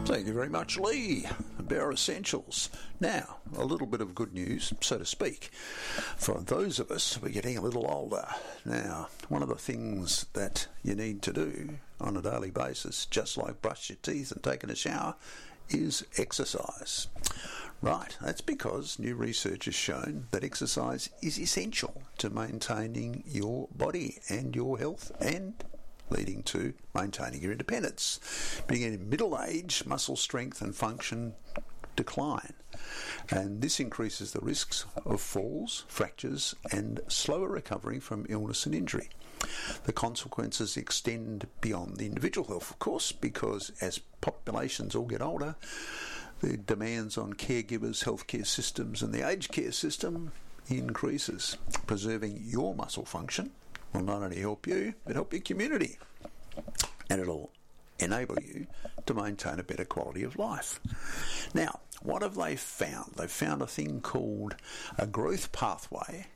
Thank you very much, Lee. Bare Essentials. Now, a little bit of good news, so to speak, for those of us who are getting a little older. Now, one of the things that you need to do on a daily basis, just like brush your teeth and taking a shower, is exercise. Right, that's because new research has shown that exercise is essential to maintaining your body and your health and leading to maintaining your independence. Being in middle age, muscle strength and function decline, and this increases the risks of falls, fractures and slower recovery from illness and injury. The consequences extend beyond the individual health, of course, because as populations all get older, the demands on caregivers, healthcare systems and the aged care system increases. Preserving your muscle function will not only help you, but help your community. And it'll enable you to maintain a better quality of life. Now, what have they found? They've found a thing called a growth pathway,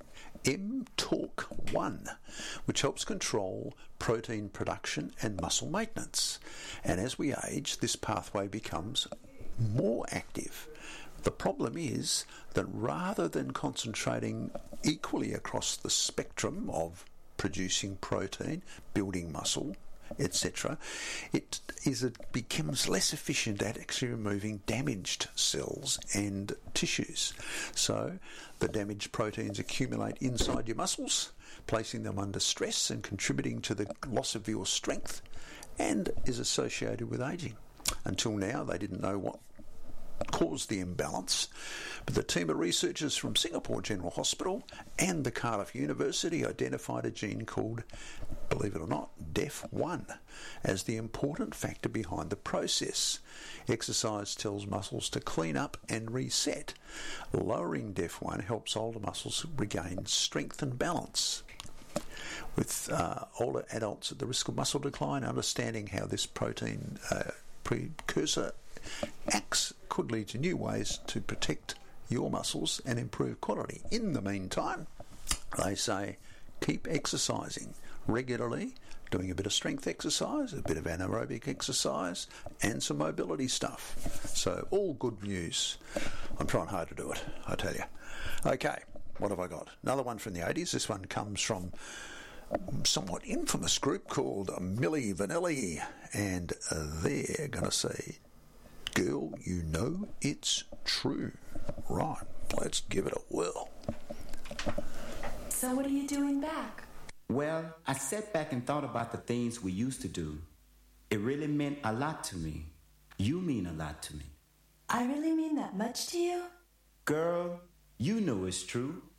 mTORC1, which helps control protein production and muscle maintenance. And as we age, this pathway becomes more active. The problem is that rather than concentrating equally across the spectrum of producing protein, building muscle, etc., it becomes less efficient at actually removing damaged cells and tissues. So the damaged proteins accumulate inside your muscles, placing them under stress and contributing to the loss of your strength, and is associated with aging. Until now, they didn't know what caused the imbalance, but the team of researchers from Singapore General Hospital and the Cardiff University identified a gene called, believe it or not, DEF1 as the important factor behind the process. Exercise tells muscles to clean up and reset. Lowering DEF1 helps older muscles regain strength and balance. With older adults at the risk of muscle decline, understanding how this protein precursor acts could lead to new ways to protect your muscles and improve quality. In the meantime, they say keep exercising regularly, doing a bit of strength exercise, a bit of anaerobic exercise, and some mobility stuff. So all good news. I'm trying hard to do it, I tell you. Okay, what have I got? Another one from the 80s. This one comes from a somewhat infamous group called Milli Vanilli, and they're going to say, "Girl, you know it's true." Right, let's give it a whirl. So what are you doing back? Well, I sat back and thought about the things we used to do. It really meant a lot to me. You mean a lot to me. I really mean that much to you? Girl, you know it's true.